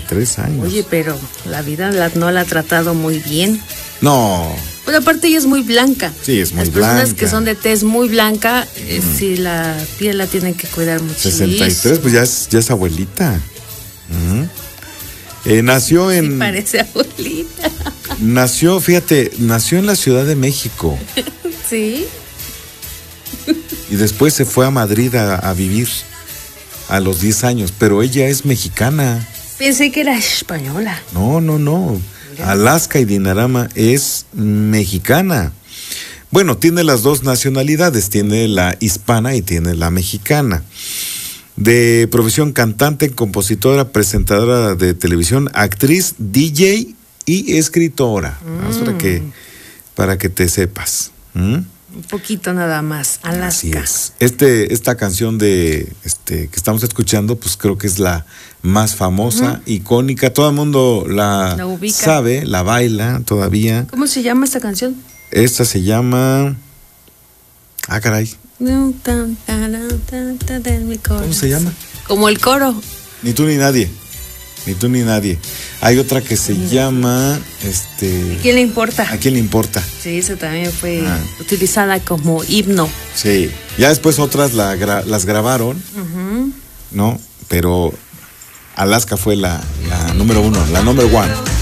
63 años. Oye, pero la vida no la ha tratado muy bien. No. Pero aparte ella es muy blanca. Sí, es muy Las blanca. personas que son de tez muy blanca, sí, la piel la tienen que cuidar muchísimo. 63, pues ya es abuelita. Nació en... Sí, parece abuelita. Nació en la Ciudad de México. Sí. Y después se fue a Madrid a vivir a los 10 años. Pero ella es mexicana. Pensé que era española. No. Mira. Alaska y Dinarama es mexicana. Bueno, tiene las dos nacionalidades. Tiene la hispana y tiene la mexicana. De profesión cantante, compositora, presentadora de televisión, actriz, DJ y escritora. Para que te sepas. Un poquito nada más. Alaska. Así es. Esta canción que estamos escuchando, pues creo que es la más famosa, icónica. Todo el mundo la ubica, sabe, la baila todavía. ¿Cómo se llama esta canción? Esta se llama... caray. ¿Cómo se llama? Como el coro. Ni tú ni nadie. Hay otra que se llama ¿A quién le importa? ¿A quién le importa? Sí, esa también fue utilizada como himno. Sí, ya después otras las grabaron, ¿no? Pero Alaska fue la número 1, la number 1.